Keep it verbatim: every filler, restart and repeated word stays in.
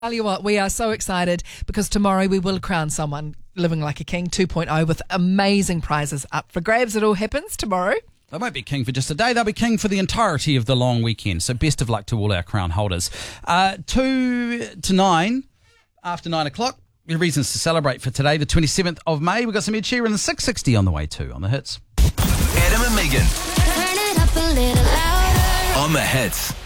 Tell you what, we are so excited because tomorrow we will crown someone living like a king two point oh with amazing prizes up for grabs. It all happens tomorrow. They won't be king for just a day. They'll be king for the entirety of the long weekend. So best of luck to all our crown holders. Uh, two to nine, after nine o'clock, reasons to celebrate for today, the twenty-seventh of May. We've got some Ed Sheeran and the six sixty on the way too, on the hits. Adam and Megan. Turn it up a little louder. On the hits.